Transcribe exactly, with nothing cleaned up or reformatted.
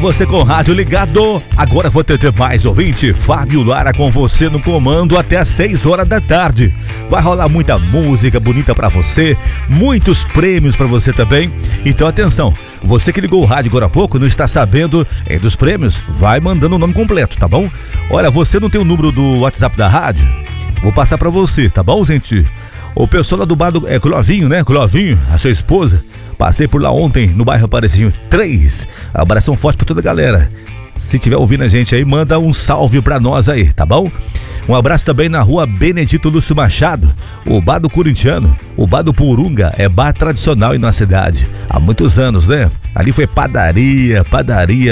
você com o rádio ligado. Agora vou ter mais ouvinte. Fábio Lara com você no comando até às seis horas da tarde. Vai rolar muita música bonita pra você, muitos prêmios pra você também. Então atenção, você que ligou o rádio agora há pouco, não está sabendo é, dos prêmios, vai mandando o nome completo, tá bom? Olha, você não tem o número do WhatsApp da rádio? Vou passar pra você, tá bom, gente? O pessoal lá do bar do é, Clovinho, né? Clovinho, a sua esposa. Passei por lá ontem no bairro Aparecidinho três. Abração forte pra toda a galera. Se tiver ouvindo a gente aí, manda um salve pra nós aí, tá bom? Um abraço também na rua Benedito Lúcio Machado, o bar do Corintiano, o bar do Purunga, é bar tradicional em nossa cidade. Há muitos anos, né? Ali foi padaria, padaria.